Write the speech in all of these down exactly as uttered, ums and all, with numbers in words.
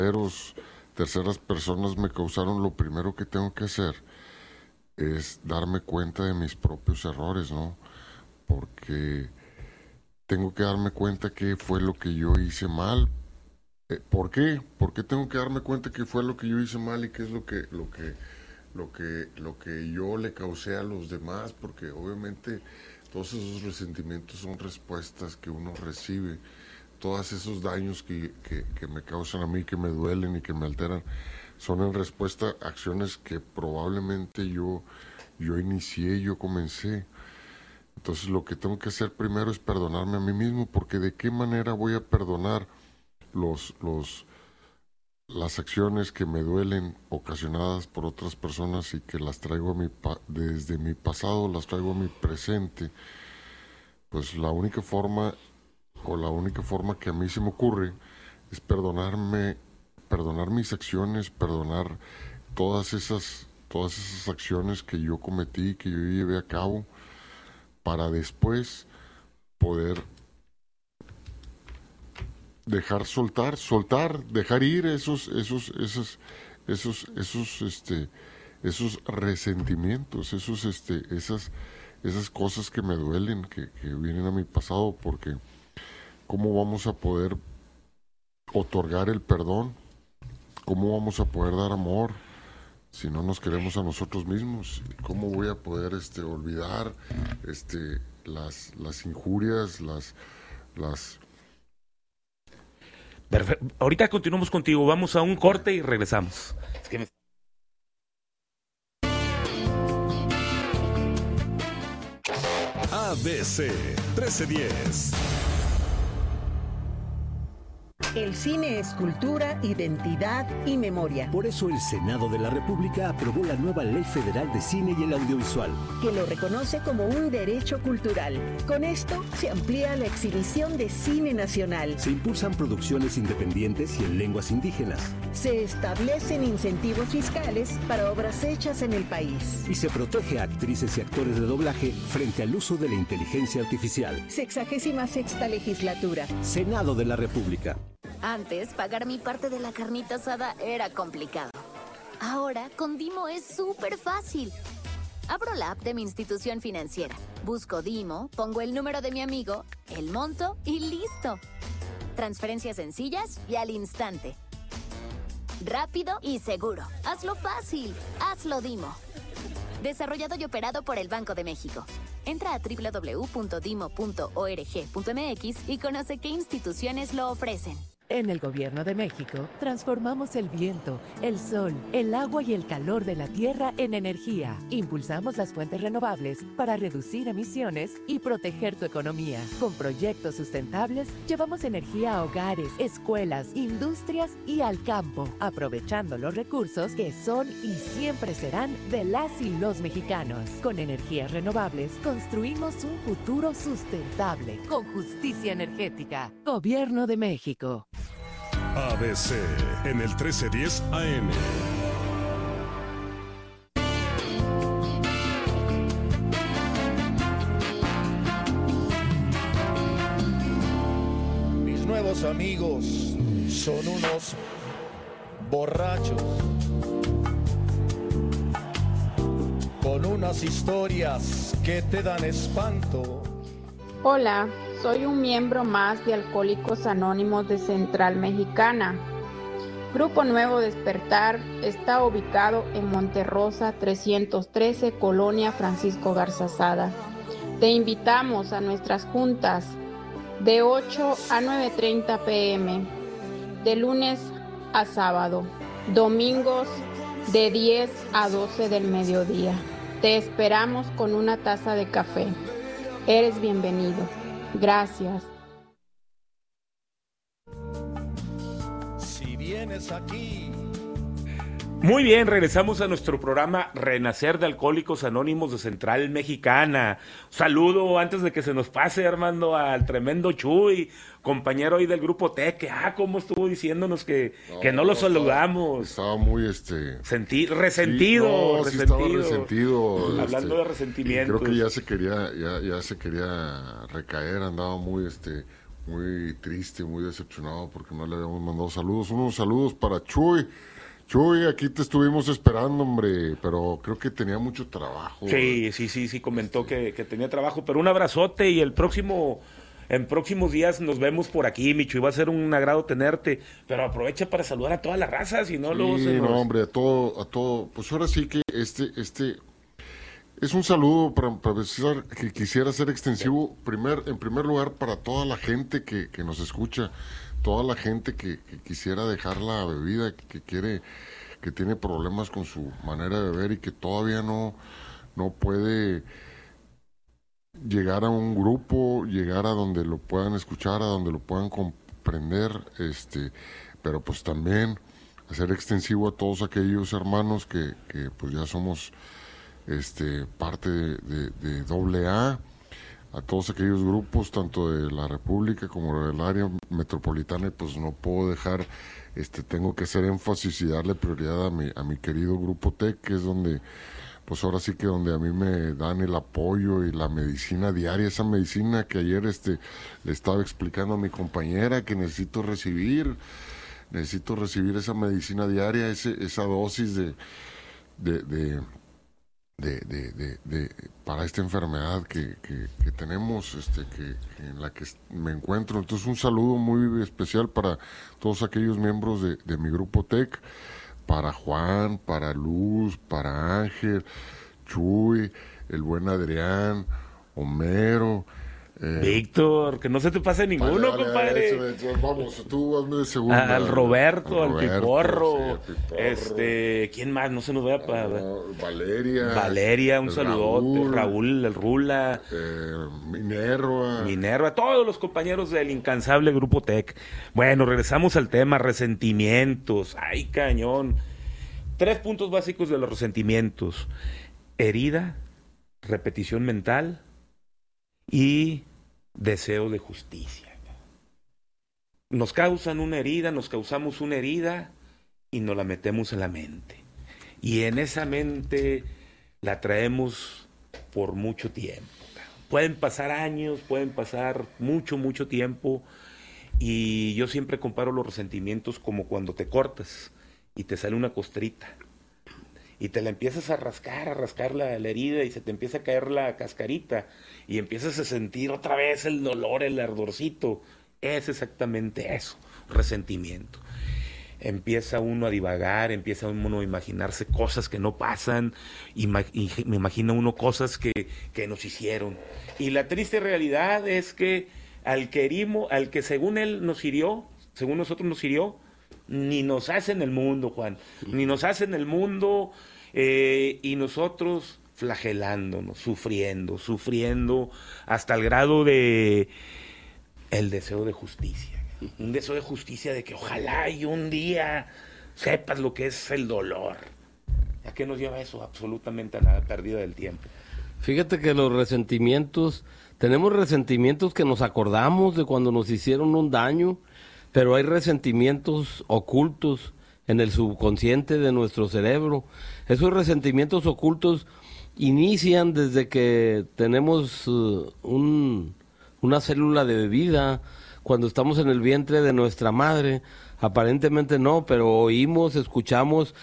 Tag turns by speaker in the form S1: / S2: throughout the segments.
S1: terceros, terceras personas me causaron, lo primero que tengo que hacer es darme cuenta de mis propios errores, ¿no? Porque tengo que darme cuenta qué fue lo que yo hice mal. Eh, ¿Por qué? ¿Por qué tengo que darme cuenta qué fue lo que yo hice mal y qué es lo que, lo que, lo que, lo que yo le causé a los demás? Porque obviamente todos esos resentimientos son respuestas que uno recibe. Todos esos daños que, que, que me causan a mí, que me duelen y que me alteran, son en respuesta a acciones que probablemente yo, yo inicié, yo comencé. Entonces lo que tengo que hacer primero es perdonarme a mí mismo, porque ¿de qué manera voy a perdonar los, los, las acciones que me duelen ocasionadas por otras personas y que las traigo a mi pa- desde mi pasado, las traigo a mi presente? Pues la única forma o la única forma que a mí se me ocurre es perdonarme, perdonar mis acciones, perdonar todas esas, todas esas acciones que yo cometí, que yo llevé a cabo, para después poder dejar soltar, soltar, dejar ir esos, esos, esos, esos, esos, este, esos resentimientos, esos, este, esas, esas cosas que me duelen, que, que vienen a mi pasado, porque ¿cómo vamos a poder otorgar el perdón? ¿Cómo vamos a poder dar amor si no nos queremos a nosotros mismos? ¿Cómo voy a poder este, olvidar este, las, las injurias, las, las...
S2: Perfecto. Ahorita continuamos contigo, vamos a un corte y regresamos. Es que me...
S3: A B C trece diez.
S4: El cine es cultura, identidad y memoria.
S5: Por eso el Senado de la República aprobó la nueva Ley Federal de Cine y el Audiovisual,
S4: que lo reconoce como un derecho cultural. Con esto se amplía la exhibición de cine nacional.
S5: Se impulsan producciones independientes y en lenguas indígenas.
S4: Se establecen incentivos fiscales para obras hechas en el país.
S5: Y se protege a actrices y actores de doblaje frente al uso de la inteligencia artificial.
S4: Sexagésima sexta legislatura.
S5: Senado de la República.
S6: Antes, pagar mi parte de la carnita asada era complicado. Ahora, con Dimo es súper fácil. Abro la app de mi institución financiera, busco Dimo, pongo el número de mi amigo, el monto y listo. Transferencias sencillas y al instante. Rápido y seguro. Hazlo fácil. Hazlo Dimo. Desarrollado y operado por el Banco de México. Entra a doble u doble u doble u punto dimo punto org punto m x y conoce qué instituciones lo ofrecen.
S7: En el Gobierno de México, transformamos el viento, el sol, el agua y el calor de la tierra en energía. Impulsamos las fuentes renovables para reducir emisiones y proteger tu economía. Con proyectos sustentables, llevamos energía a hogares, escuelas, industrias y al campo, aprovechando los recursos que son y siempre serán de las y los mexicanos. Con energías renovables, construimos un futuro sustentable, con justicia energética. Gobierno de México.
S3: A B C en el trece diez A M.
S8: Mis nuevos amigos son unos borrachos con unas historias que te dan espanto.
S9: Hola, soy un miembro más de Alcohólicos Anónimos de Central Mexicana. Grupo Nuevo Despertar está ubicado en Monterrosa trescientos trece, Colonia Francisco Garza Sada. Te invitamos a nuestras juntas de ocho a nueve treinta pm, de lunes a sábado, domingos de diez a doce del mediodía. Te esperamos con una taza de café. Eres bienvenido. Gracias.
S8: Si vienes aquí.
S2: Muy bien, regresamos a nuestro programa Renacer de Alcohólicos Anónimos de Central Mexicana. Saludo antes de que se nos pase, Armando, al tremendo Chuy, compañero ahí del Grupo T, que ah, cómo estuvo diciéndonos que no, que no lo saludamos.
S1: Estaba, estaba muy este
S2: Sentí, resentido,
S1: sí, no,
S2: resentido.
S1: Sí estaba resentido.
S2: Hablando
S1: este,
S2: de resentimiento.
S1: Creo que ya se quería, ya, ya se quería recaer, andaba muy este muy triste, muy decepcionado porque no le habíamos mandado saludos. Unos saludos para Chuy. Chuy, aquí te estuvimos esperando, hombre, pero creo que tenía mucho trabajo.
S2: Sí, sí, sí, sí, comentó que, que tenía trabajo, pero un abrazote y el próximo, en próximos días nos vemos por aquí, Micho, y va a ser un agrado tenerte, pero aprovecha para saludar a toda la raza, si no,
S1: Sí,
S2: luego se nos...
S1: no, hombre, a todo, a todo, pues ahora sí que este, este, es un saludo para, para decir que quisiera ser extensivo, primer, en primer lugar, para toda la gente que, que nos escucha, toda la gente que, que quisiera dejar la bebida, que, que quiere, que tiene problemas con su manera de beber y que todavía no, no puede llegar a un grupo, llegar a donde lo puedan escuchar, a donde lo puedan comprender, este, pero pues también hacer extensivo a todos aquellos hermanos que, que pues ya somos este parte de, de, de doble A, a todos aquellos grupos, tanto de la República como del área metropolitana, y pues no puedo dejar, este, tengo que hacer énfasis y darle prioridad a mi, a mi querido Grupo T E C, que es donde, pues ahora sí que donde a mí me dan el apoyo y la medicina diaria, esa medicina que ayer este le estaba explicando a mi compañera que necesito recibir, necesito recibir esa medicina diaria, ese, esa dosis de, de, de De, de, de, de, para esta enfermedad que, que, que tenemos, este, que, que en la que me encuentro. Entonces un saludo muy especial para todos aquellos miembros de, de mi grupo T E C, para Juan, para Luz, para Ángel, Chuy, el buen Adrián, Homero, eh,
S2: Víctor, que no se te pase ninguno, vale, vale, compadre.
S1: Ese, ese, vamos, tú hazme de segunda.
S2: Al Roberto, al,
S1: Roberto,
S2: Piporro,
S1: sí, al Piporro.
S2: Este, ¿quién más? No se nos vea para...
S1: Uh, Valeria.
S2: Valeria, un saludote.
S1: Raúl,
S2: Raúl, el Rula.
S1: Eh, Minerva.
S2: Minerva, todos los compañeros del incansable Grupo T E C. Bueno, regresamos al tema, resentimientos. Ay, cañón. Tres puntos básicos de los resentimientos. Herida, repetición mental y deseo de justicia. Nos causan una herida, nos causamos una herida y nos la metemos en la mente. Y en esa mente la traemos por mucho tiempo. Pueden pasar años, pueden pasar mucho, mucho tiempo. Y yo siempre comparo los resentimientos como cuando te cortas y te sale una costrita. Y te la empiezas a rascar, a rascar la, la herida y se te empieza a caer la cascarita y empiezas a sentir otra vez el dolor, el ardorcito. Es exactamente eso, resentimiento. Empieza uno a divagar, empieza uno a imaginarse cosas que no pasan, y me imagina uno cosas que, que nos hicieron. Y la triste realidad es que al que herimos, al que según él nos hirió, según nosotros nos hirió, ni nos hace en el mundo, Juan, ni nos hace en el mundo, eh, y nosotros flagelándonos, sufriendo, sufriendo, hasta el grado de el deseo de justicia. Un deseo de justicia de que ojalá y un día sepas lo que es el dolor. ¿A qué nos lleva eso? Absolutamente a nada, pérdida del tiempo.
S10: Fíjate que los resentimientos, tenemos resentimientos que nos acordamos de cuando nos hicieron un daño, pero hay resentimientos ocultos en el subconsciente de nuestro cerebro. Esos resentimientos ocultos inician desde que tenemos uh, un, una célula de vida, cuando estamos en el vientre de nuestra madre. Aparentemente no, pero oímos, escuchamos,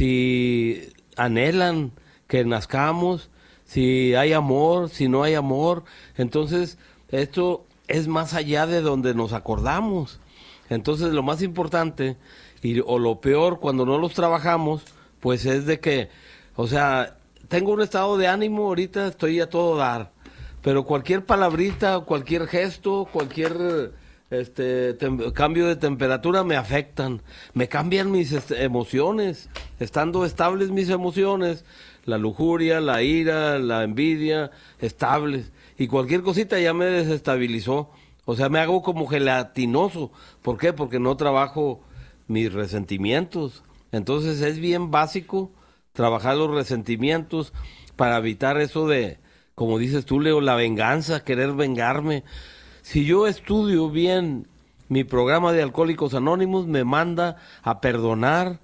S10: si anhelan que nazcamos, si hay amor, si no hay amor. Entonces, esto es más allá de donde nos acordamos. Entonces, lo más importante, y, o lo peor, cuando no los trabajamos, pues es de que, o sea, tengo un estado de ánimo, ahorita estoy a todo dar, pero cualquier palabrita, cualquier gesto, cualquier este tem- cambio de temperatura me afectan, me cambian mis este, emociones, estando estables mis emociones, la lujuria, la ira, la envidia, estables, y cualquier cosita ya me desestabilizó. O sea, me hago como gelatinoso. ¿Por qué? Porque no trabajo mis resentimientos. Entonces es bien básico trabajar los resentimientos para evitar eso de, como dices tú, Leo, la venganza, querer vengarme. Si yo estudio bien mi programa de Alcohólicos Anónimos, me manda a perdonar,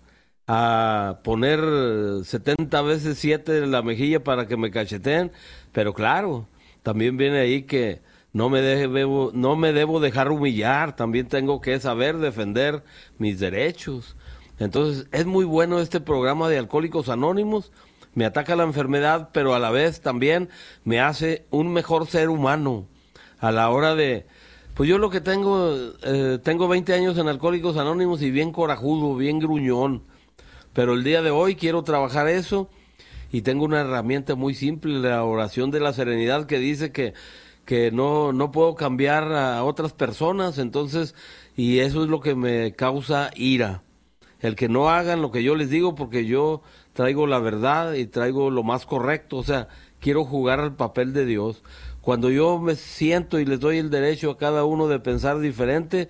S10: a poner setenta veces siete en la mejilla para que me cacheteen. Pero claro, también viene ahí que no me debo, no me debo dejar humillar, también tengo que saber defender mis derechos. Entonces, es muy bueno este programa de Alcohólicos Anónimos, me ataca la enfermedad, pero a la vez también me hace un mejor ser humano a la hora de... Pues yo lo que tengo, eh, tengo veinte años en Alcohólicos Anónimos y bien corajudo, bien gruñón, pero el día de hoy quiero trabajar eso y tengo una herramienta muy simple, la oración de la serenidad, que dice que, que no, no puedo cambiar a otras personas, entonces, y eso es lo que me causa ira. El que no hagan lo que yo les digo, porque yo traigo la verdad y traigo lo más correcto, o sea, quiero jugar al papel de Dios. Cuando yo me siento y les doy el derecho a cada uno de pensar diferente,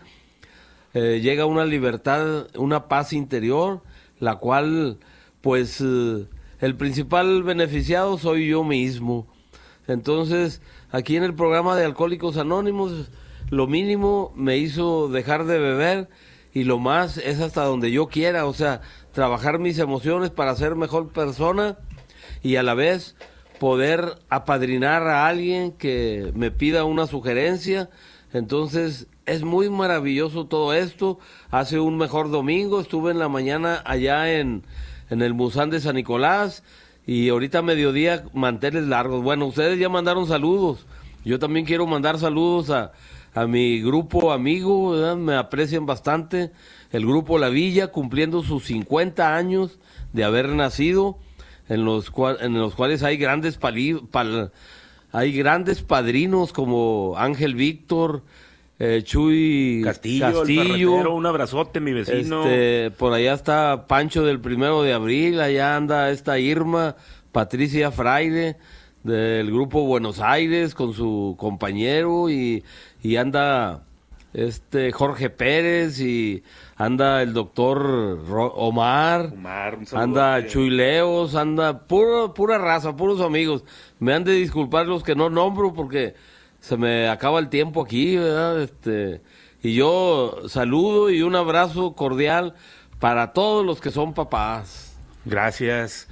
S10: eh, llega una libertad, una paz interior, la cual, pues, eh, el principal beneficiado soy yo mismo. Entonces, aquí en el programa de Alcohólicos Anónimos, lo mínimo me hizo dejar de beber, y lo más es hasta donde yo quiera, o sea, trabajar mis emociones para ser mejor persona y a la vez poder apadrinar a alguien que me pida una sugerencia. Entonces, es muy maravilloso todo esto. Hace un mejor domingo estuve en la mañana allá en, en el Musán de San Nicolás y ahorita a mediodía manteles largos. Bueno, ustedes ya mandaron saludos. Yo también quiero mandar saludos a a mi grupo amigo, ¿verdad? Me aprecian bastante, el grupo La Villa, cumpliendo sus cincuenta años de haber nacido, en los, cual, en los cuales hay grandes pali, pal, hay grandes padrinos como Ángel Víctor, eh, Chuy
S2: Castillo,
S10: Castillo
S2: el un abrazote, mi vecino.
S10: Este, por allá está Pancho del Primero de Abril, allá anda esta Irma, Patricia Fraile, del grupo Buenos Aires, con su compañero, y, y anda este Jorge Pérez, y anda el doctor Ro- Omar,
S2: Omar un
S10: anda Chuy Leos, anda puro, pura raza, puros amigos. Me han de disculpar los que no nombro porque se me acaba el tiempo aquí, ¿verdad? Este, y yo saludo y un abrazo cordial para todos los que son papás.
S2: Gracias.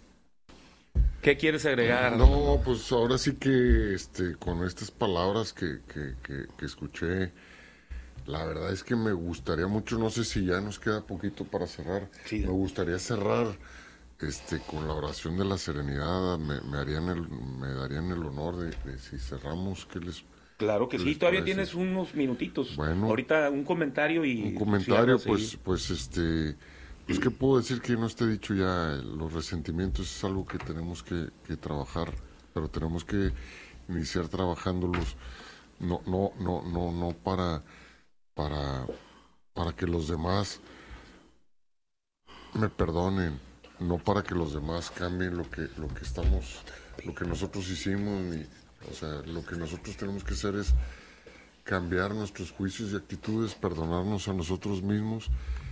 S2: ¿Qué quieres agregar?
S1: No, pues ahora sí que este, con estas palabras que, que, que, que escuché, la verdad es que me gustaría mucho, no sé si ya nos queda poquito para cerrar, sí. Me gustaría cerrar este, con la oración de la serenidad, me, me, harían el, me darían el honor de, de si cerramos, ¿qué les
S2: Claro que sí, todavía parece? Tienes unos minutitos.
S1: Bueno.
S2: Ahorita un comentario y...
S1: Un comentario, pues, pues este... Pues, ¿qué puedo decir que no esté dicho ya? Los resentimientos es algo que tenemos que, que trabajar, pero tenemos que iniciar trabajándolos, no, no, no, no, no para, para, para que los demás me perdonen, no para que los demás cambien lo que, lo que estamos, lo que nosotros hicimos, ni, o sea, lo que nosotros tenemos que hacer es cambiar nuestros juicios y actitudes, perdonarnos a nosotros mismos.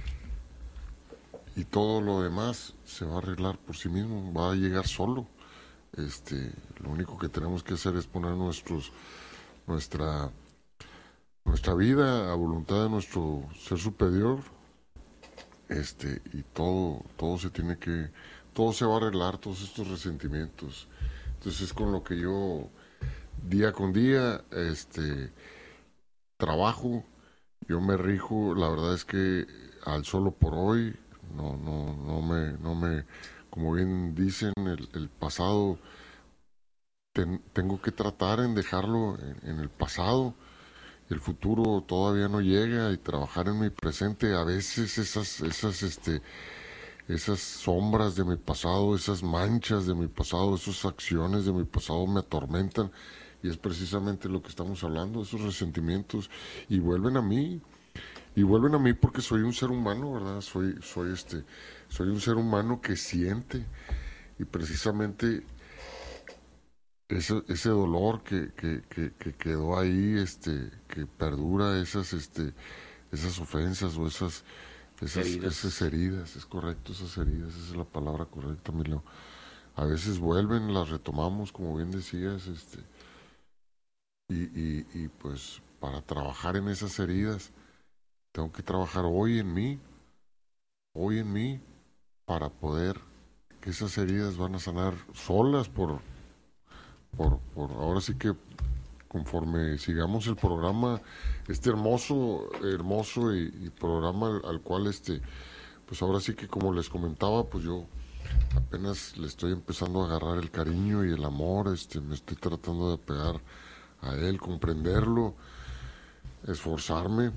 S1: Y todo lo demás se va a arreglar por sí mismo, va a llegar solo. Este, lo único que tenemos que hacer es poner nuestros, nuestra, nuestra vida a voluntad de nuestro ser superior, este, y todo, todo se tiene que, todo se va a arreglar, todos estos resentimientos. Entonces es con lo que yo día con día, este, trabajo, yo me rijo. La verdad es que al solo por hoy. No, no, no me, no me, como bien dicen, el, el pasado, ten, tengo que tratar en dejarlo en, en el pasado. El futuro todavía no llega y trabajar en mi presente. A veces esas, esas, este, esas sombras de mi pasado, esas manchas de mi pasado, esas acciones de mi pasado me atormentan y es precisamente lo que estamos hablando, esos resentimientos, y vuelven a mí. Y vuelven a mí porque soy un ser humano, ¿verdad? Soy, soy este, soy un ser humano que siente, y precisamente ese, ese dolor que, que, que, que quedó ahí, este, que perdura, esas, este, esas ofensas o esas, esas heridas. esas heridas, es correcto, esas heridas, esa es la palabra correcta, mi Leo. A veces vuelven, las retomamos, como bien decías, este, y, y, y pues para trabajar en esas heridas tengo que trabajar hoy en mí, hoy en mí, para poder, que esas heridas van a sanar solas por, por, por ahora sí que conforme sigamos el programa, este hermoso, hermoso y, y programa al, al cual este, pues ahora sí que como les comentaba, pues yo apenas le estoy empezando a agarrar el cariño y el amor, este, me estoy tratando de pegar a él, comprenderlo, esforzarme,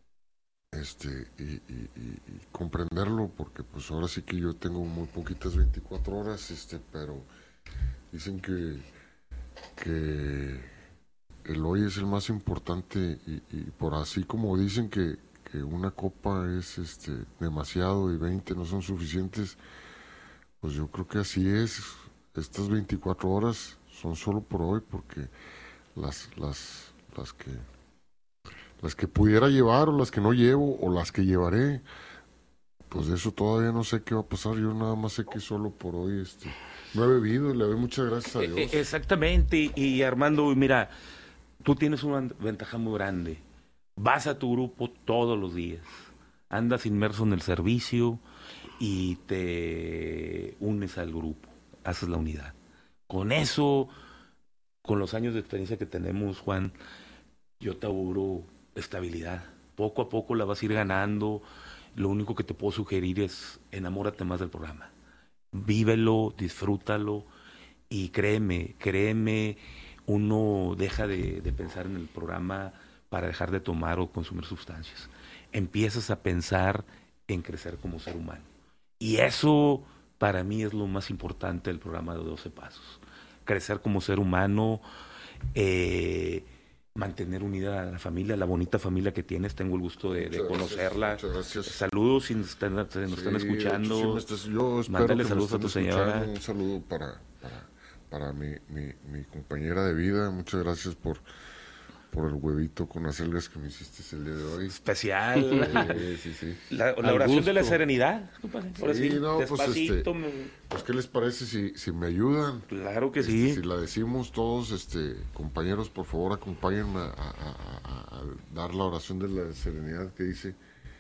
S1: este, y, y, y, y comprenderlo, porque pues ahora sí que yo tengo muy poquitas veinticuatro horas, este, pero dicen que, que el hoy es el más importante, y, y por así como dicen que, que una copa es este demasiado y veinte no son suficientes, pues yo creo que así es. Estas veinticuatro horas son solo por hoy, porque las, las, las que las que pudiera llevar o las que no llevo o las que llevaré, pues de eso todavía no sé qué va a pasar. Yo nada más sé que solo por hoy este no he bebido y le doy muchas gracias a Dios.
S2: Exactamente, y Armando, mira, tú tienes una ventaja muy grande. Vas a tu grupo todos los días, andas inmerso en el servicio y te unes al grupo, haces la unidad. Con eso, con los años de experiencia que tenemos, Juan, yo te auguro estabilidad. Poco a poco la vas a ir ganando. Lo único que te puedo sugerir es enamórate más del programa. Vívelo, disfrútalo y créeme, créeme, uno deja de, de pensar en el programa para dejar de tomar o consumir sustancias. Empiezas a pensar en crecer como ser humano. Y eso para mí es lo más importante del programa de doce Pasos. Crecer como ser humano, eh, mantener unida a la familia, la bonita familia que tienes. Tengo el gusto de, de conocerla.
S1: Muchas gracias.
S2: Saludos si nos están, nos están
S1: sí,
S2: escuchando.
S1: Sí estás, yo espero
S2: Mándale
S1: que
S2: saludos a tu señora.
S1: Un saludo para, para, para mi, mi, mi compañera de vida. Muchas gracias por, por el huevito con acelgas que me hiciste el día de hoy.
S2: Especial.
S1: Sí, sí, sí.
S2: La, la oración gusto. de la serenidad. Ahora sí,
S1: sí, no,
S2: despacito.
S1: Pues, este, pues, ¿qué les parece si, si me ayudan?
S2: Claro que
S1: este,
S2: sí.
S1: Si la decimos todos, este, compañeros, por favor, acompáñenme a, a, a, a dar la oración de la serenidad que dice: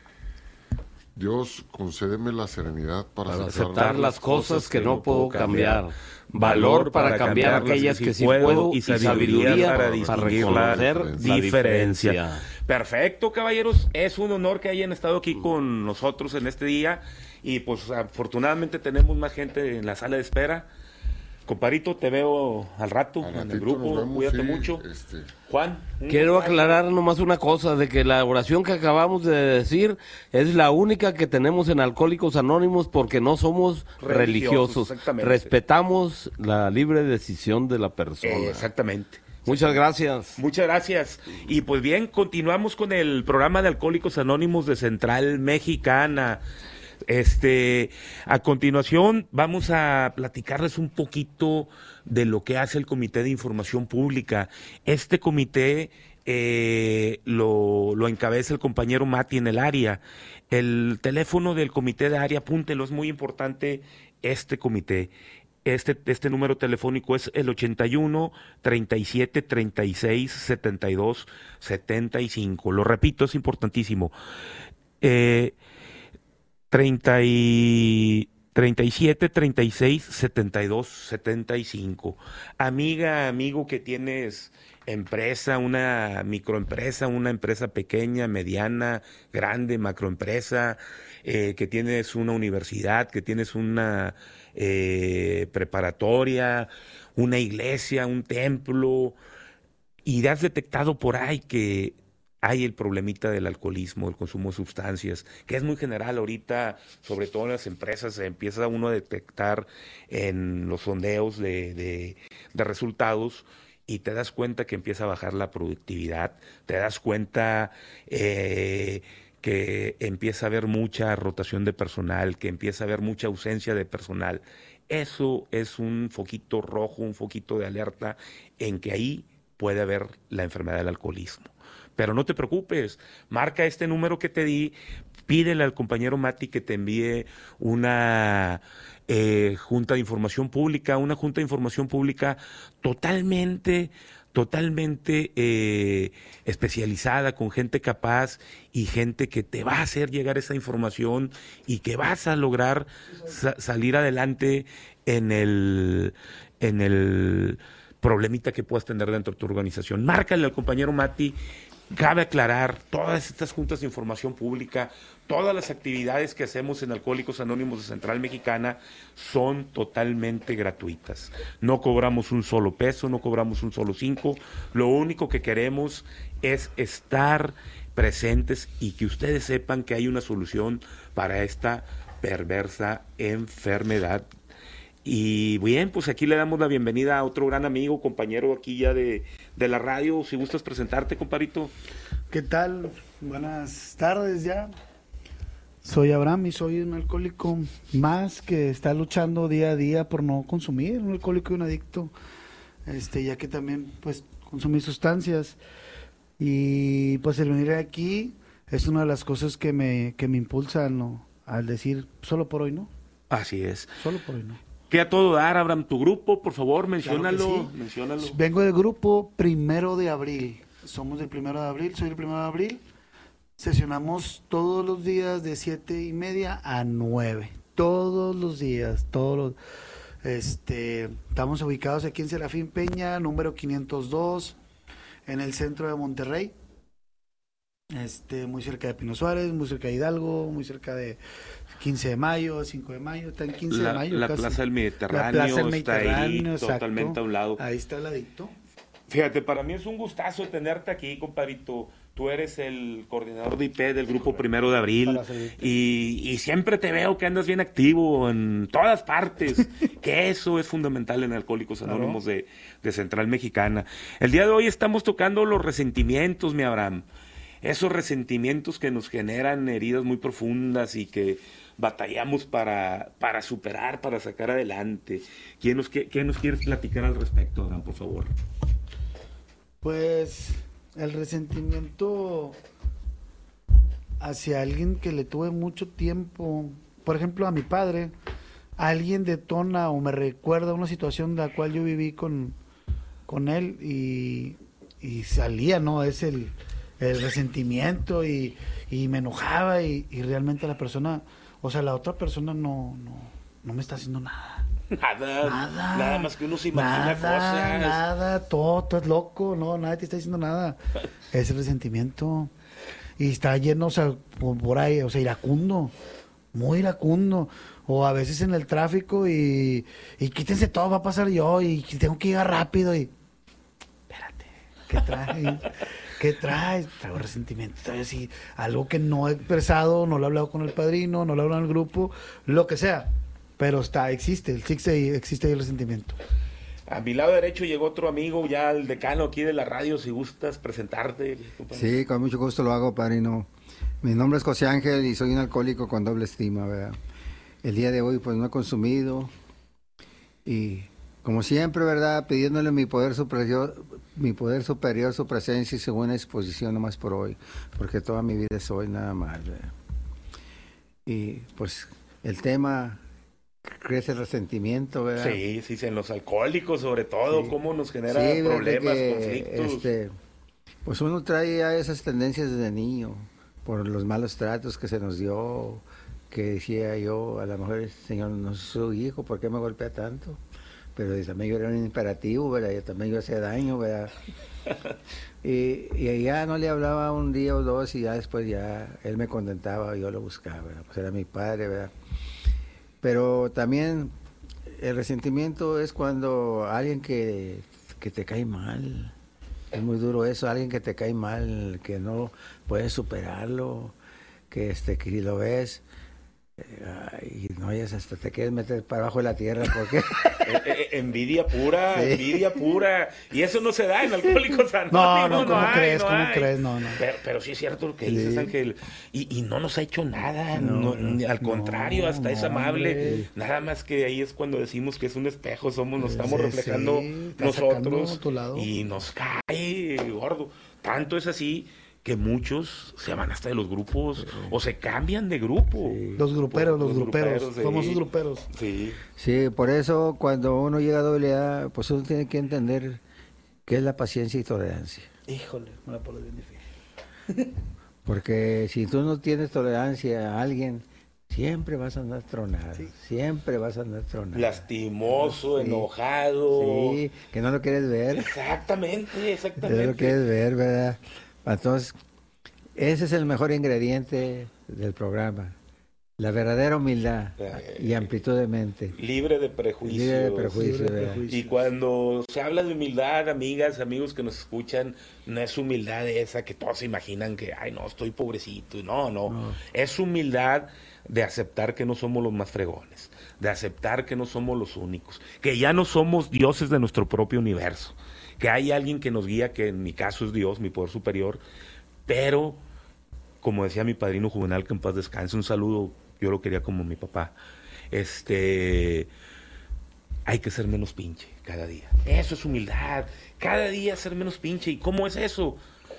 S1: Dios, concédeme la serenidad para,
S10: para
S1: aceptar,
S10: aceptar las cosas que no puedo cambiar, valor para cambiar aquellas que sí puedo y sabiduría para distinguir la diferencia.
S2: Perfecto, caballeros, es un honor que hayan estado aquí con nosotros en este día y pues afortunadamente tenemos más gente en la sala de espera. Comparito, te veo al rato
S1: al
S2: en el grupo, vemos, cuídate sí, mucho.
S1: Este...
S2: Juan.
S10: Quiero aclarar nomás una cosa, de que la oración que acabamos de decir es la única que tenemos en Alcohólicos Anónimos porque no somos religiosos. religiosos. Respetamos la libre decisión de la persona.
S2: Eh, exactamente.
S10: Muchas gracias.
S2: Muchas gracias. Y pues bien, continuamos con el programa de Alcohólicos Anónimos de Central Mexicana. Este, a continuación vamos a platicarles un poquito de lo que hace el Comité de Información Pública. Este comité eh, lo, lo encabeza el compañero Mati en el área. El teléfono del comité de área, apúntelo, es muy importante este comité. Este, este número telefónico es el ochenta y uno, treinta y siete, treinta y seis, setenta y dos, setenta y cinco. Lo repito, es importantísimo. Eh... treinta y siete, treinta y seis, setenta y dos, setenta y cinco. Amiga, amigo que tienes empresa, una microempresa, una empresa pequeña, mediana, grande, macroempresa, eh, que tienes una universidad, que tienes una eh, preparatoria, una iglesia, un templo, y has detectado por ahí que hay el problemita del alcoholismo, el consumo de sustancias, que es muy general ahorita, sobre todo en las empresas, se empieza uno a detectar en los sondeos de, de, de resultados y te das cuenta que empieza a bajar la productividad, te das cuenta eh, que empieza a haber mucha rotación de personal, que empieza a haber mucha ausencia de personal. Eso es un foquito rojo, un foquito de alerta en que ahí puede haber la enfermedad del alcoholismo. Pero no te preocupes, marca este número que te di, pídele al compañero Mati que te envíe una eh, junta de información pública, una junta de información pública totalmente, totalmente eh, especializada, con gente capaz y gente que te va a hacer llegar esa información y que vas a lograr sa- salir adelante en el, en el problemita que puedas tener dentro de tu organización. Márcale al compañero Mati. Cabe aclarar, todas estas juntas de información pública, todas las actividades que hacemos en Alcohólicos Anónimos de Central Mexicana son totalmente gratuitas. No cobramos un solo peso, no cobramos un solo cinco. Lo único que queremos es estar presentes y que ustedes sepan que hay una solución para esta perversa enfermedad. Y bien, pues aquí le damos la bienvenida a otro gran amigo, compañero aquí ya de, de la radio. Si gustas presentarte, compadrito.
S11: ¿Qué tal? Buenas tardes ya. Soy Abraham y soy un alcohólico más que está luchando día a día por no consumir, un alcohólico y un adicto, este, ya que también pues consumí sustancias. Y pues el venir aquí es una de las cosas que me, que me impulsan, ¿no?, al decir solo por hoy no.
S2: Así es.
S11: Solo por hoy no.
S2: ¿Qué a todo dar, Abraham? Tu grupo, por favor, menciónalo.
S11: Claro que sí.
S2: menciónalo.
S11: Vengo del grupo Primero de Abril. Somos del Primero de Abril, soy del Primero de Abril. Sesionamos todos los días de siete y media a nueve. Todos los días, todos los... Este, estamos ubicados aquí en Serafín Peña, número quinientos dos, en el centro de Monterrey. Este, muy cerca de Pino Suárez, muy cerca de Hidalgo, muy cerca de quince de mayo, cinco de mayo, está en quince
S2: la,
S11: de mayo.
S2: La
S11: casi.
S2: Plaza del Mediterráneo,
S11: la Plaza del Mediterráneo,
S2: está ahí,
S11: exacto,
S2: totalmente a un lado.
S11: Ahí está el ladito.
S2: Fíjate, para mí es un gustazo tenerte aquí, compadrito. Tú eres el coordinador de I P del grupo Primero de Abril y, y siempre te veo que andas bien activo en todas partes, que eso es fundamental en Alcohólicos Anónimos de, de Central Mexicana. El día de hoy estamos tocando los resentimientos, mi Abraham. Esos resentimientos que nos generan heridas muy profundas y que batallamos para, para superar, para sacar adelante. ¿Quién nos, qué, qué nos quieres platicar al respecto, Abraham, por favor?
S11: Pues el resentimiento hacia alguien que le tuve mucho tiempo, por ejemplo a mi padre, alguien detona o me recuerda una situación de la cual yo viví con, con él y, y salía, ¿no? Es el... el resentimiento y, y me enojaba y, y realmente la persona, o sea, la otra persona no, no, no me está haciendo nada.
S2: Nada, nada, nada más que uno se imagina
S11: nada,
S2: cosas.
S11: Nada, todo, todo es loco, no, nadie te está diciendo nada. Es el resentimiento. Y está lleno, o sea, por, por ahí, o sea, iracundo, muy iracundo. O a veces en el tráfico y, y quítense todo, va a pasar yo y tengo que llegar rápido y... Espérate, ¿qué traes? ¿Qué traes? Traigo resentimiento, traigo así, algo que no he expresado, no lo he hablado con el padrino, no lo he hablado en el grupo, lo que sea, pero está, existe, existe, existe el resentimiento.
S2: A mi lado derecho llegó otro amigo, ya el decano aquí de la radio, si gustas presentarte. Compañero.
S12: Sí, con mucho gusto lo hago, padrino. Mi nombre es José Ángel y soy un alcohólico con doble estima, ¿verdad? El día de hoy pues no he consumido y como siempre, ¿verdad? Pidiéndole mi poder superior, mi poder superior, su presencia y su buena disposición nomás por hoy, porque toda mi vida es hoy nada más, ¿verdad? Y pues el tema crece el resentimiento, ¿verdad?
S2: Sí, sí, en los alcohólicos sobre todo,
S12: sí. Cómo
S2: nos genera
S12: sí,
S2: problemas,
S12: que,
S2: conflictos.
S12: Este, pues uno trae ya esas tendencias desde niño, por los malos tratos que se nos dio, que decía yo, a lo mejor, Señor, no soy su hijo, ¿por qué me golpea tanto? Pero también yo era un imperativo, ¿verdad? Yo también yo hacía daño, ¿verdad? Y, y ya no le hablaba un día o dos y ya después ya él me contentaba, yo lo buscaba, ¿verdad? Pues era mi padre, ¿verdad? Pero también el resentimiento es cuando alguien que, que te cae mal, es muy duro eso, alguien que te cae mal, que no puedes superarlo, que este que lo ves... y no oyes, hasta te quieres meter para abajo de la tierra porque
S2: envidia pura, sí. envidia pura, y eso no se da en Alcohólicos Anónimos.
S11: No, no, ¿cómo
S2: no
S11: crees?
S2: Hay, no
S11: ¿Cómo
S2: hay.
S11: crees? No, no.
S2: Pero, pero sí es cierto lo que sí. dices, Ángel, y, y no nos ha hecho nada,
S11: no,
S2: no, no, al contrario,
S11: no,
S2: hasta es
S11: no,
S2: amable,
S11: hombre.
S2: Nada más que ahí es cuando decimos que es un espejo, somos, nos estamos
S11: sí,
S2: reflejando
S11: sí,
S2: nosotros,
S11: tu lado.
S2: Y nos cae gordo, tanto es así que muchos se van hasta de los grupos sí. o se cambian de grupo.
S11: Sí. Los gruperos, los, los gruperos, gruperos sí. famosos gruperos.
S2: Sí.
S12: Sí, por eso cuando uno llega a doble A, pues uno tiene que entender qué es la paciencia y tolerancia.
S11: Híjole, me la pones bien difícil.
S12: Porque si tú no tienes tolerancia a alguien, siempre vas a andar tronado, sí. siempre vas a andar tronado.
S2: Lastimoso, sí. enojado.
S12: Sí, que no lo quieres ver.
S2: Exactamente, exactamente.
S12: No lo quieres ver, ¿verdad? Entonces, ese es el mejor ingrediente del programa. La verdadera humildad eh, y amplitud de mente.
S2: Libre de prejuicios.
S12: Libre de prejuicios. Libre de prejuicios.
S2: Y cuando se habla de humildad, amigas, amigos que nos escuchan, no es humildad esa que todos se imaginan que, ay, no, estoy pobrecito. No, no, no. Es humildad de aceptar que no somos los más fregones, de aceptar que no somos los únicos, que ya no somos dioses de nuestro propio universo, que hay alguien que nos guía, que en mi caso es Dios, mi poder superior, pero, como decía mi padrino Juvenal, que en paz descanse, un saludo, yo lo quería como mi papá, este, hay que ser menos pinche cada día. Eso es humildad, cada día ser menos pinche. ¿Y cómo es eso?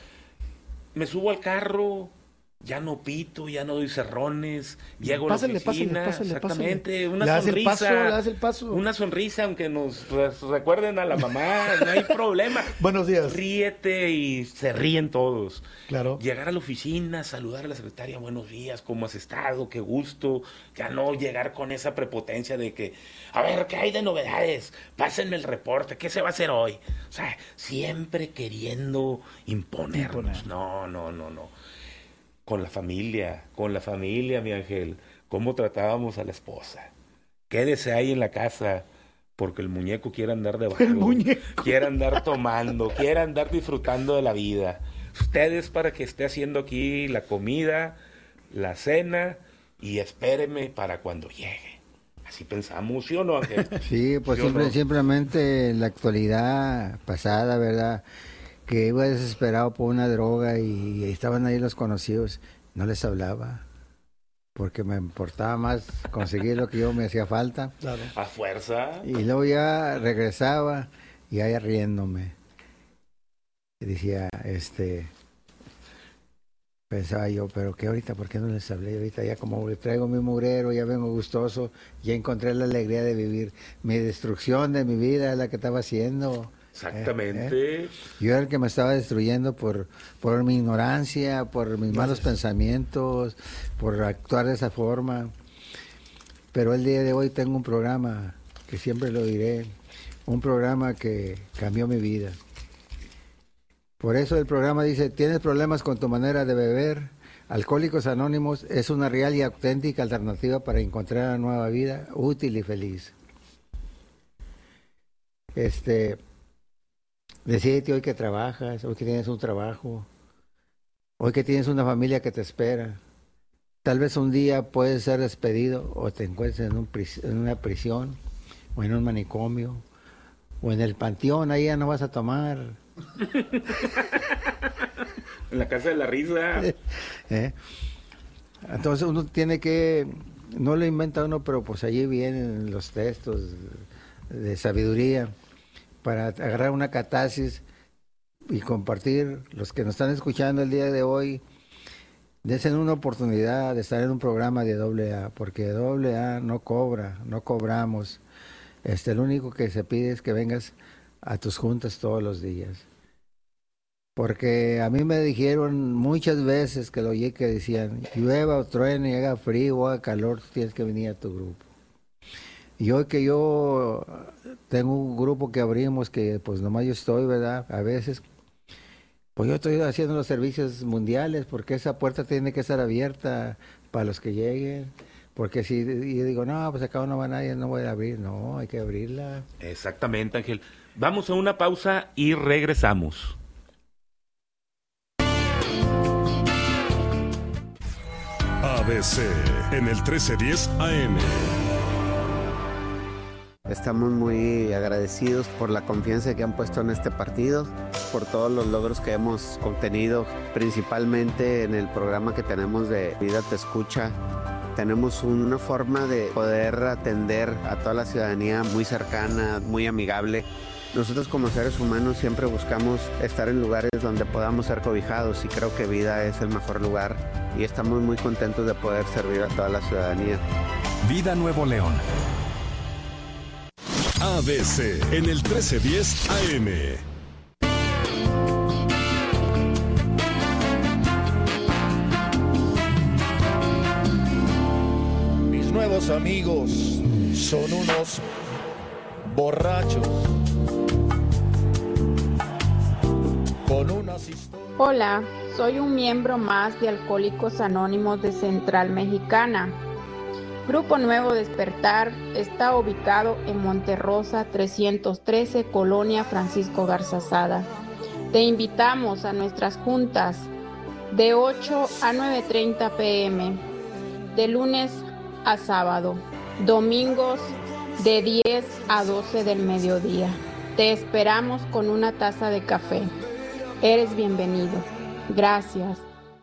S2: Me subo al carro, ya no pito, ya no doy cerrones, llego
S11: pásale,
S2: a la oficina,
S11: pásale, pásale,
S2: exactamente,
S11: pásale.
S2: una
S11: le
S2: sonrisa,
S11: el paso, le das el paso.
S2: Una sonrisa, aunque nos recuerden a la mamá, no hay problema.
S11: Buenos días.
S2: Ríete y se ríen todos.
S11: Claro.
S2: Llegar a la oficina, saludar a la secretaria, buenos días, ¿cómo has estado? Qué gusto. Ya no llegar con esa prepotencia de que, a ver, ¿qué hay de novedades? Pásenme el reporte, ¿qué se va a hacer hoy? O sea, siempre queriendo imponernos. Imponer. No, no, no, no. Con la familia, con la familia, mi ángel, cómo tratábamos a la esposa. Quédese ahí en la casa, porque el muñeco quiere andar de vago,
S11: el muñeco.
S2: quiere andar tomando, quiere andar disfrutando de la vida. Ustedes para que esté haciendo aquí la comida, la cena, y espéreme para cuando llegue. Así pensamos, ¿sí o no, Ángel?
S12: Sí, pues
S2: ¿Sí
S12: siempre,
S2: no?
S12: simplemente en la actualidad pasada, ¿verdad?, que iba desesperado por una droga y estaban ahí los conocidos, no les hablaba, porque me importaba más conseguir lo que yo me hacía falta.
S2: Claro. A fuerza.
S12: Y luego ya regresaba y ahí riéndome. Y decía, este, pensaba yo, pero que ahorita, ¿por qué no les hablé? Ahorita ya como traigo mi mugrero, ya vengo gustoso, ya encontré la alegría de vivir. Mi destrucción de mi vida es la que estaba haciendo.
S2: Exactamente.
S12: Eh, eh. Yo era el que me estaba destruyendo por, por mi ignorancia, por mis Gracias. malos pensamientos, por actuar de esa forma. Pero el día de hoy tengo un programa que siempre lo diré, un programa que cambió mi vida. Por eso el programa dice, ¿tienes problemas con tu manera de beber? Alcohólicos Anónimos es una real y auténtica alternativa para encontrar una nueva vida útil y feliz. Este... Decídete hoy que trabajas, hoy que tienes un trabajo, hoy que tienes una familia que te espera. Tal vez un día puedes ser despedido o te encuentres en, un pris- en una prisión o en un manicomio o en el panteón, ahí ya no vas a tomar.
S2: En la casa de la risa.
S12: ¿Eh? Entonces uno tiene que, no lo inventa uno, pero pues allí vienen los textos de sabiduría para agarrar una catarsis y compartir. Los que nos están escuchando el día de hoy, desen una oportunidad de estar en un programa de doble A, porque doble A no cobra, no cobramos. Este, lo único que se pide es que vengas a tus juntas todos los días. Porque a mí me dijeron muchas veces que lo oí que decían, llueva o truene, haga frío o haga calor, tienes que venir a tu grupo. Y hoy que yo tengo un grupo que abrimos, que pues nomás yo estoy, ¿verdad? A veces, pues yo estoy haciendo los servicios mundiales, porque esa puerta tiene que estar abierta para los que lleguen. Porque si yo digo, no, pues acá no va nadie, no voy a abrir. No, hay que abrirla.
S2: Exactamente, Ángel. Vamos a una pausa y regresamos.
S3: A B C en el trece diez A M.
S13: Estamos muy agradecidos por la confianza que han puesto en este partido, por todos los logros que hemos obtenido, principalmente en el programa que tenemos de Vida Te Escucha. Tenemos una forma de poder atender a toda la ciudadanía muy cercana, muy amigable. Nosotros como seres humanos siempre buscamos estar en lugares donde podamos ser cobijados y creo que Vida es el mejor lugar y estamos muy contentos de poder servir a toda la ciudadanía.
S3: Vida Nuevo León. A B C en el trece diez A M.
S8: nuevos amigos son unos borrachos con unas historias.
S9: Hola, soy un miembro más de Alcohólicos Anónimos de Central Mexicana. Grupo Nuevo Despertar está ubicado en Monterrosa trescientos trece, Colonia Francisco Garza Sada. Te invitamos a nuestras juntas de ocho a nueve treinta pm, de lunes a sábado, domingos de diez a doce del mediodía. Te esperamos con una taza de café. Eres bienvenido. Gracias.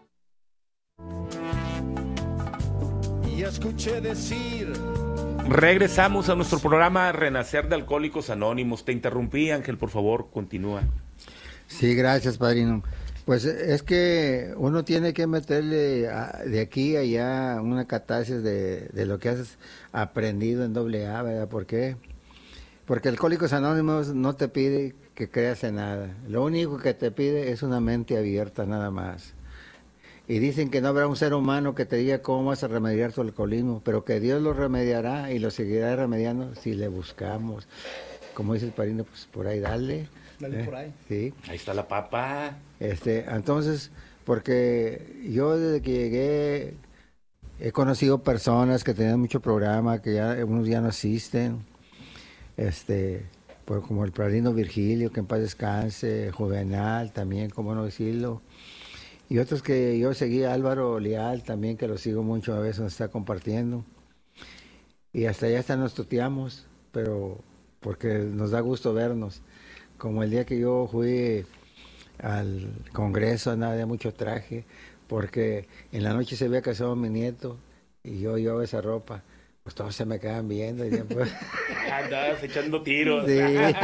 S8: Y escuché decir...
S2: Regresamos a nuestro programa Renacer de Alcohólicos Anónimos. Te interrumpí, Ángel, por favor, continúa.
S12: Sí, gracias, padrino. Pues es que uno tiene que meterle a, de aquí a allá una catarsis de, de lo que has aprendido en doble A, ¿verdad? ¿Por qué? Porque Alcohólicos Anónimos no te pide que creas en nada. Lo único que te pide es una mente abierta, nada más. Y dicen que no habrá un ser humano que te diga cómo vas a remediar tu alcoholismo, pero que Dios lo remediará y lo seguirá remediando si le buscamos. Como dice el padrino, pues por ahí dale.
S11: Dale
S12: eh,
S11: por ahí.
S12: Sí.
S2: Ahí está la papa.
S12: Este, entonces, porque yo desde que llegué he conocido personas que tenían mucho programa, que ya unos ya no asisten, este, pues como el padrino Virgilio, que en paz descanse, Juvenal también, cómo no decirlo, y otros que yo seguí, Álvaro Leal también, que lo sigo mucho, a veces nos está compartiendo, y hasta allá hasta nos tuteamos, pero porque nos da gusto vernos, como el día que yo fui al Congreso, no había mucho traje, porque en la noche se había casado mi nieto y yo llevaba esa ropa, pues todos se me quedaban viendo y después...
S2: Andabas echando tiros.
S12: Sí.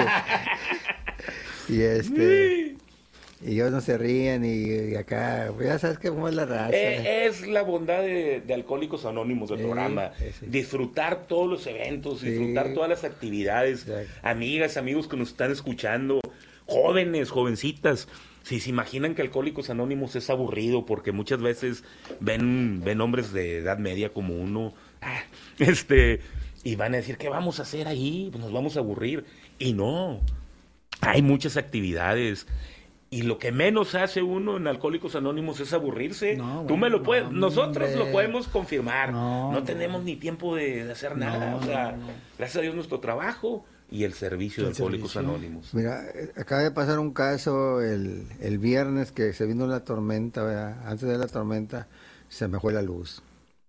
S12: Y este... Y ellos no se ríen y, y acá, pues ya sabes que cómo es la raza.
S2: Eh, es la bondad de, de Alcohólicos Anónimos del
S12: Sí,
S2: programa.
S12: sí.
S2: Disfrutar todos los eventos,
S12: Sí.
S2: disfrutar todas las actividades.
S12: Exacto.
S2: Amigas, amigos que nos están escuchando, jóvenes, jovencitas. Si se imaginan que Alcohólicos Anónimos es aburrido, porque muchas veces ven, ven hombres de edad media como uno, ah, este, y van a decir, ¿qué vamos a hacer ahí? Pues nos vamos a aburrir. Y no, hay muchas actividades. Y lo que menos hace uno en Alcohólicos Anónimos es aburrirse.
S11: No,
S2: Tú
S11: bueno,
S2: me lo puedes,
S11: no,
S2: nosotros
S11: hombre.
S2: lo podemos confirmar. No,
S11: No,
S2: tenemos ni tiempo de, de hacer nada.
S11: No,
S2: o sea,
S11: no, no.
S2: gracias a Dios nuestro trabajo y el servicio de
S11: El
S2: Alcohólicos
S11: servicio.
S2: Anónimos.
S12: Mira, eh, acaba de pasar un caso el, el viernes que se vino la tormenta, ¿verdad? Antes de la tormenta se me fue la luz.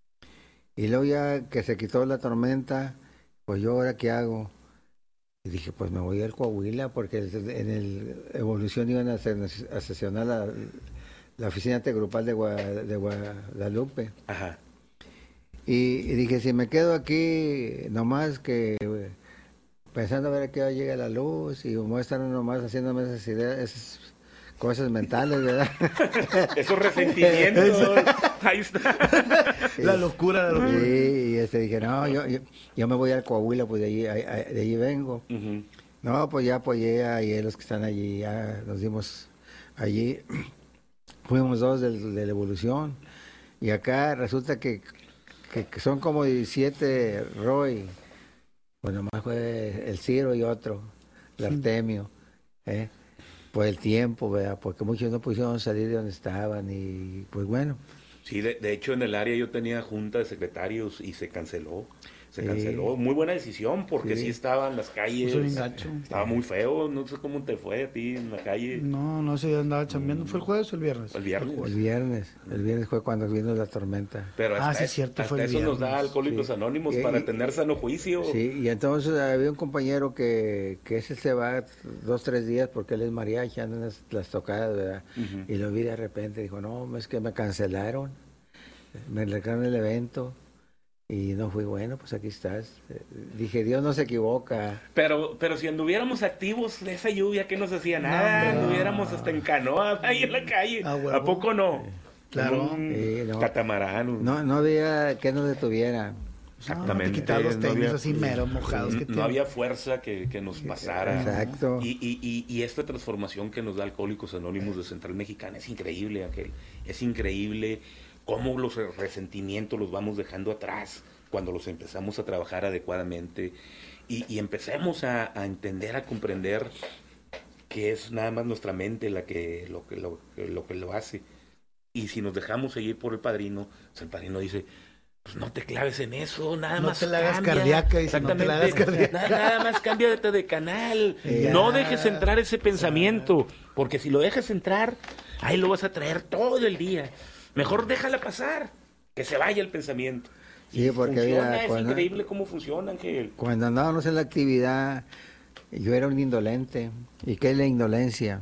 S12: Y luego ya que se quitó la tormenta, pues yo ahora qué hago. Y dije, pues me voy al Coahuila, porque en el Evolución iban a, hacer, a sesionar la, la oficina grupal de, Gua- de Guadalupe.
S2: Ajá.
S12: Y, y dije, si me quedo aquí, nomás que eh, pensando a ver a qué hora llega la luz, y voy a estar nomás haciéndome esas ideas, esas cosas mentales, ¿verdad?
S2: Esos resentimientos. Ahí está.
S11: La locura de lo que...
S12: Sí, y este, dije, no, yo, yo, yo me voy al Coahuila, pues de allí, ahí- ahí- de allí vengo.
S2: Ujú.
S12: No, pues ya apoyé a y a los que están allí, ya nos dimos allí. Fuimos dos del- de la Evolución. Y acá resulta que, que, que son como diecisiete Roy. Pues nomás fue el Ciro y otro, el Artemio. ¿eh? Por el tiempo, ¿verdad? Porque muchos no pudieron salir de donde estaban y pues bueno.
S2: Sí, de, de hecho en el área yo tenía junta de secretarios y se canceló. Se
S12: Sí.
S2: canceló. Muy buena decisión porque sí,
S12: Sí.
S2: estaban las calles.
S11: Puso bien gacho.
S2: Estaba muy feo. No sé cómo te fue a ti en la calle.
S11: No, no sé, andaba chambeando. ¿Fue el jueves o el viernes?
S2: El viernes.
S12: El viernes, el viernes fue cuando vino la tormenta.
S2: Pero hasta,
S11: Ah, sí,
S2: es-
S11: cierto,
S2: hasta
S11: fue el
S2: eso nos da
S11: viernes.
S2: Alcohólicos
S12: Sí.
S2: Anónimos
S12: Y-
S2: para
S12: y-
S2: tener sano juicio.
S12: Sí, y entonces había un compañero que, que ese se va dos, tres días porque él es mariachi, anda en las, las tocadas, ¿verdad?
S2: Ujú.
S12: Y lo vi de repente, dijo, no, es que me cancelaron, me regalaron el evento y no fui, bueno, pues aquí estás. Eh, Dije, Dios no se equivoca.
S2: Pero, pero si anduviéramos activos de esa lluvia, que nos hacía nada,
S11: No.
S2: anduviéramos hasta en canoa ahí en la calle.
S11: A huevo.
S2: ¿A poco no?
S11: Claro.
S2: En un
S12: Sí, no.
S2: catamarán. un-
S12: No, no había que nos detuviera.
S2: Exactamente.
S11: No, te quitas los
S2: No
S11: tenis
S2: había-
S11: así mero mojados que
S2: no
S11: tienen.
S2: había fuerza que, que nos pasara.
S12: Exacto.
S2: Y, y, y, y esta transformación que nos da Alcohólicos Anónimos de Central Mexicana es increíble, Ángel. Es increíble cómo los resentimientos los vamos dejando atrás. cuando los empezamos a trabajar adecuadamente y, y empecemos a, a entender, a comprender que es nada más nuestra mente la que lo que lo, lo que lo hace. Y si nos dejamos seguir por el padrino, pues el padrino dice, pues no te claves en eso, nada
S11: No
S2: más
S11: te la hagas
S2: cambia.
S11: cardíaca, dice, no te la hagas
S2: Exactamente.
S11: cardíaca.
S2: Nada, nada más cámbiate de canal.
S11: Ya.
S2: No dejes entrar ese pensamiento, porque si lo dejas entrar, ahí lo vas a traer todo el día. Mejor déjala pasar, que se vaya el pensamiento.
S12: Sí, porque
S2: Funciona,
S12: mira,
S2: es
S12: cuando-
S2: increíble cómo funciona, Ángel.
S12: Cuando andábamos en la actividad, yo era un indolente. ¿Y qué es la indolencia?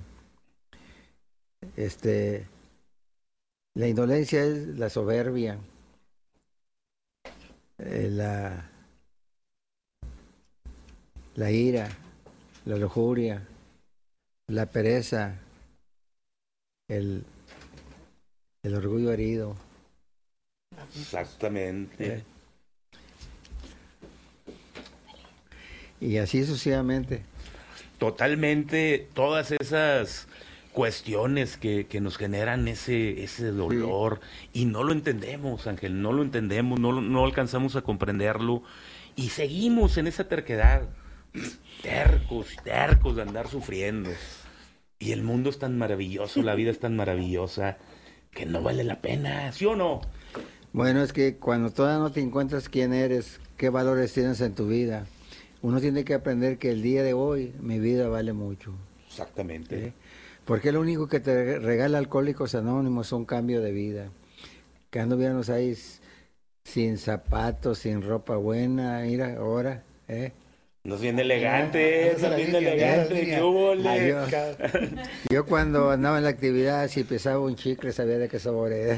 S12: Este, la indolencia es la soberbia, eh, la, la ira, la lujuria, la pereza, el, el orgullo herido.
S2: Exactamente.
S12: Y así sucesivamente.
S2: Totalmente, todas esas cuestiones que, que nos generan ese, ese dolor y no lo entendemos, Ángel, no lo entendemos, no, lo- no alcanzamos a comprenderlo y seguimos en esa terquedad, tercos, tercos de andar sufriendo. Y el mundo es tan maravilloso, la vida es tan maravillosa que no vale la pena, ¿sí o no?
S12: Bueno, es que cuando todavía no te encuentras quién eres, qué valores tienes en tu vida, uno tiene que aprender que el día de hoy mi vida vale mucho.
S2: Exactamente.
S12: ¿Sí? Porque lo único que te regala Alcohólicos Anónimos es un cambio de vida. Que anduviéramos ahí s- sin zapatos, sin ropa buena, mira, ahora, ¿eh?
S2: Nos viene elegante,
S12: esa
S2: nos
S12: es
S2: viene
S12: la línea,
S2: elegante,
S12: línea.
S2: ¿qué hubo, le?
S12: Adiós. Yo cuando andaba en la actividad, si pesaba un chicle, sabía de qué sabor era.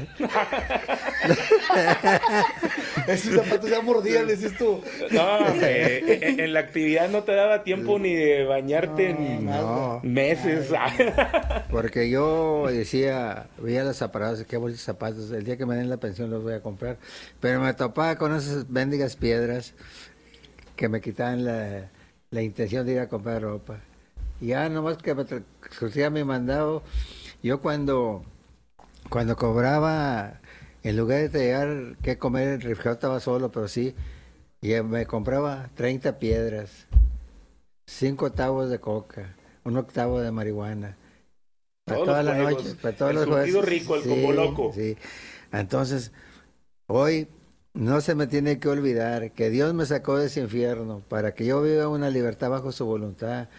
S11: Esos zapatos ya mordían, decís tú.
S2: No, hombre, en, en la actividad no te daba tiempo ni de bañarte en
S12: No.
S2: meses.
S12: Porque yo decía, veía los zapatos, qué bonitos zapatos, el día que me den la pensión los voy a comprar. Pero me topaba con esas bendigas piedras que me quitaban la, la intención de ir a comprar ropa. Y ya nomás que me tra- surtía mi mandado, yo cuando, cuando cobraba, en lugar de llegar que comer, el refrigerador estaba solo, pero sí, y me compraba treinta piedras, cinco octavos de coca, un octavo de marihuana. Para
S2: Todos
S12: toda
S2: los
S12: la
S2: juegos,
S12: noche, para todos
S2: el
S12: los juegos.
S2: surtido rico, el combo loco.
S12: Sí. Entonces, hoy no se me tiene que olvidar que Dios me sacó de ese infierno para que yo viva una libertad bajo su voluntad.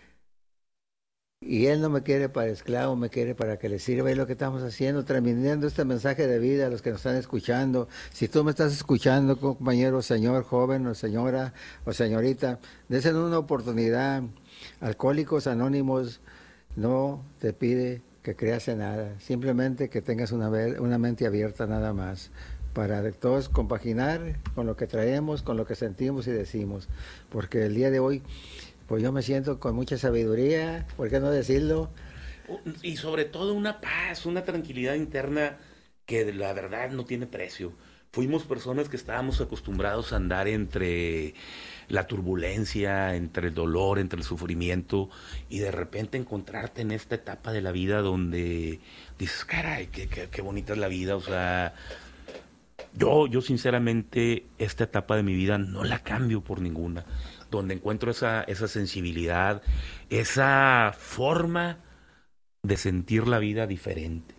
S12: Y Él no me quiere para esclavo, me quiere para que le sirva. Y lo que estamos haciendo, transmitiendo este mensaje de vida a los que nos están escuchando. Si tú me estás escuchando, compañero, señor, joven o señora o señorita, desen una oportunidad. Alcohólicos Anónimos no te pide que creas en nada, simplemente que tengas una, ve- una mente abierta nada más, para de todos compaginar con lo que traemos, con lo que sentimos y decimos, porque el día de hoy, pues yo me siento con mucha sabiduría, ¿por qué no decirlo?
S2: Y sobre todo una paz, una tranquilidad interna que de la verdad no tiene precio. Fuimos personas que estábamos acostumbrados a andar entre la turbulencia, entre el dolor, entre el sufrimiento, y de repente encontrarte en esta etapa de la vida donde dices, caray, qué, qué, qué bonita es la vida. O sea, yo, yo sinceramente esta etapa de mi vida no la cambio por ninguna, donde encuentro esa, esa sensibilidad, esa forma de sentir la vida diferente.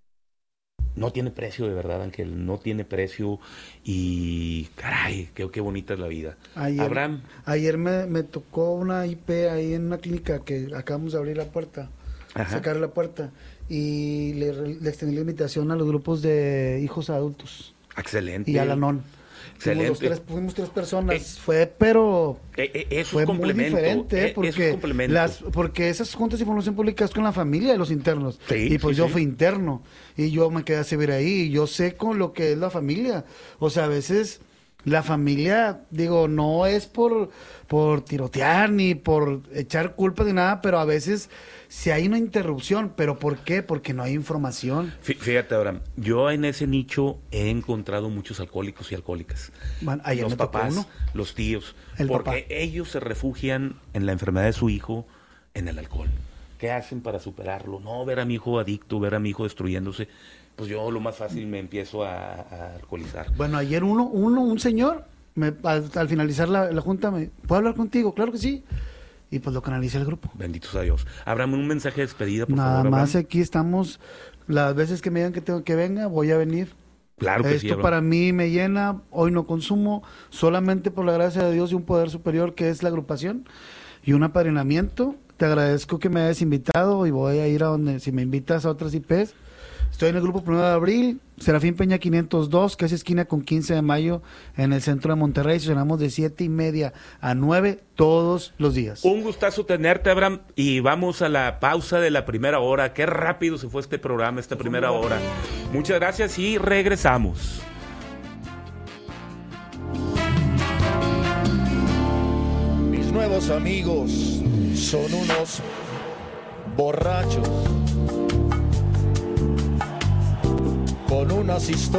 S2: No tiene precio, de verdad, Ángel, no tiene precio. Y caray, qué, qué bonita es la vida.
S11: Ayer,
S2: Abraham,
S11: ayer me, me tocó una I P ahí en una clínica que acabamos de abrir la puerta,
S2: Ajá.
S11: sacar la puerta, y le, le extendí la invitación a los grupos de hijos adultos
S2: excelente.
S11: y a la non. Fuimos, los
S2: Excelente.
S11: tres, fuimos tres personas, fue, pero
S2: Eh, eh, eso
S11: fue
S2: es
S11: muy
S2: complemento.
S11: diferente,
S2: eh,
S11: ¿eh?
S2: eso es
S11: porque,
S2: complemento.
S11: las, porque esas juntas de información pública es con la familia de los internos,
S2: Sí,
S11: y pues
S2: sí,
S11: yo
S2: sí.
S11: fui interno, y yo me quedé a servir ahí, y yo sé con lo que es la familia, o sea, a veces la familia, digo, no es por, por tirotear, ni por echar culpa ni nada, pero a veces si hay una interrupción, ¿pero por qué? Porque no hay información.
S2: Fí- Fíjate, Abraham, yo en ese nicho he encontrado muchos alcohólicos y alcohólicas.
S11: Man, ayer
S2: los
S11: me tocó
S2: papás,
S11: uno.
S2: los tíos,
S11: El
S2: porque
S11: papá.
S2: ellos se refugian en la enfermedad de su hijo, en el alcohol. ¿Qué hacen para superarlo? No, ver a mi hijo adicto, ver a mi hijo destruyéndose. pues yo lo más fácil me empiezo a, a alcoholizar.
S11: Bueno, ayer uno, uno un señor, me, al, al finalizar la, la junta, me, ¿puedo hablar contigo? Claro que sí. Y pues lo canalicé al grupo.
S2: Benditos a Dios. Abraham, un mensaje de despedida, por
S11: Nada
S2: favor.
S11: más
S2: Abraham.
S11: aquí estamos, las veces que me digan que tengo que venga, voy a venir.
S2: Claro que
S11: Esto
S2: sí, Abraham.
S11: para mí me llena, hoy no consumo, solamente por la gracia de Dios y un poder superior que es la agrupación y un apadrinamiento. Te agradezco que me hayas invitado y voy a ir a donde, si me invitas a otras I Pes. Estoy en el grupo Primero de Abril, Serafín Peña quinientos dos, que es esquina con quince de mayo, en el centro de Monterrey. Sesionamos de siete y media a nueve todos los días.
S2: Un gustazo tenerte, Abraham, y vamos a la pausa de la primera hora. Qué rápido se fue este programa, esta primera hora. Muchas gracias y regresamos.
S8: Mis nuevos amigos son unos borrachos con unas historias